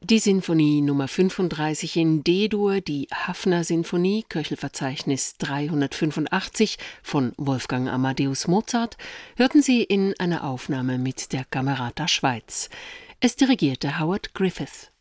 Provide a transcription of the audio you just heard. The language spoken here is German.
Die Sinfonie Nummer 35 in D-Dur, die Haffner-Sinfonie, Köchelverzeichnis 385 von Wolfgang Amadeus Mozart, hörten Sie in einer Aufnahme mit der Camerata Schweiz. Es dirigierte Howard Griffith.